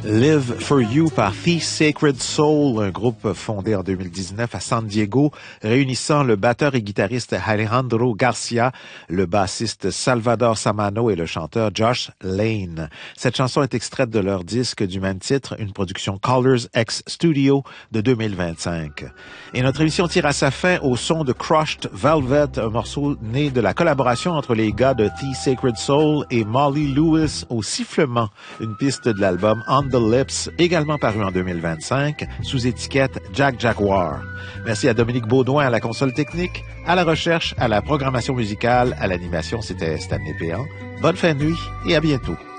Live for You par The Sacred Soul, un groupe fondé en 2019 à San Diego, réunissant le batteur et guitariste Alejandro Garcia, le bassiste Salvador Samano et le chanteur Josh Lane. Cette chanson est extraite de leur disque du même titre, une production Colors X Studio de 2025. Et notre émission tire à sa fin au son de Crushed Velvet, un morceau né de la collaboration entre les gars de The Sacred Soul et Molly Lewis au sifflement, une piste de l'album On the Lips, également paru en 2025, sous étiquette Jack Jaguar. Merci à Dominique Baudouin à la console technique, à la recherche, à la programmation musicale, à l'animation, c'était Stanley Péan. Bonne fin de nuit et à bientôt.